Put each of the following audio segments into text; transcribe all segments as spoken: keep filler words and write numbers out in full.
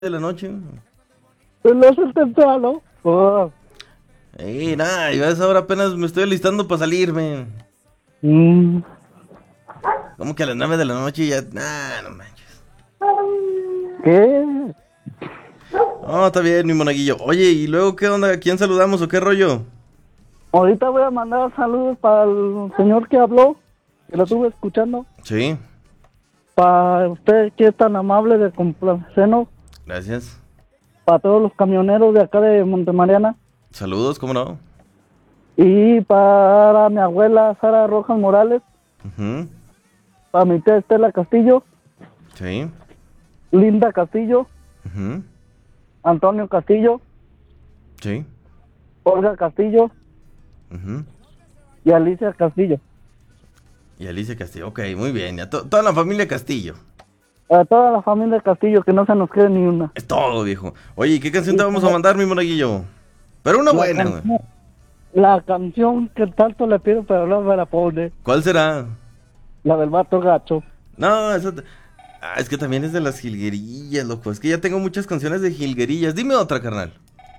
de la noche. Pues lo haces temprano. Oh. Ey, nada, yo a esa hora apenas me estoy alistando para salirme. Mm. ¿Cómo que a las nueve de la noche ya? Nah, no manches. ¿Qué? No, está bien, mi monaguillo. Oye, ¿y luego qué onda? ¿A quién saludamos o qué rollo? Ahorita voy a mandar saludos para el señor que habló, que lo estuve escuchando. Sí, Para usted que es tan amable de complacernos. gracias. Para todos los camioneros de acá de Montemariana. Saludos, ¿cómo no? Y para mi abuela Sara Rojas Morales. Ujú. Para mi tía Estela Castillo. Sí. Linda Castillo. Ujú. Antonio Castillo. Sí. Olga Castillo. Ujú. Y Alicia Castillo. Y Alicia Castillo. Ok, muy bien. Y a to- toda la familia Castillo. A toda la familia Castillo, que no se nos quede ni una. Es todo, viejo. Oye, ¿y qué canción te vamos a mandar, mi monaguillo? Pero una La buena, güey. canción, la canción que tanto le pido, pero no me la pone. ¿Cuál será? La del vato gacho. No, esa... te- Ah, es que también es de las jilguerillas, loco. Es que ya tengo muchas canciones de jilguerillas. Dime otra, carnal.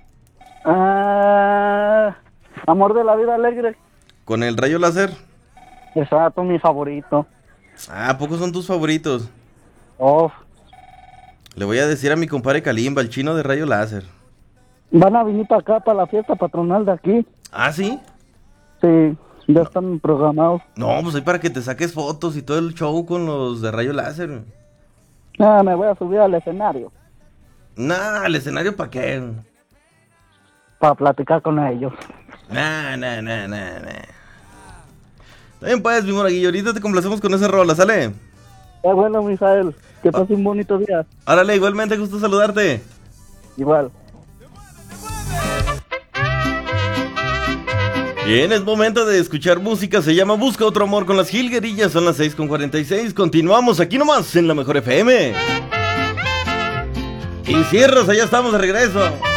Ah, Amor de la vida alegre. Con el rayo láser. Exacto, mi favorito. Ah, ¿a poco son tus favoritos? Oh, Le voy a decir a mi compadre Kalimba, el chino de rayo láser. van a venir para acá, para la fiesta patronal de aquí. ¿Ah, sí? Sí, ya están programados. No, pues ahí para que te saques fotos y todo el show con los de rayo láser. Ah, me voy a subir al escenario Nah, ¿el escenario para qué? para platicar con ellos. Nah, nah, nah, nah, nah. Está bien pues, mi monaguillo, ahorita te complacemos con esa rola, ¿sale? Ah, bueno, Misael, que pase un bonito día. Árale, igualmente, gusto saludarte. Igual. Bien, es momento de escuchar música, se llama Busca Otro Amor con las Jilguerillas, son las seis con cuarenta y seis, continuamos aquí nomás en la Mejor F M. Y cierras, allá estamos de regreso.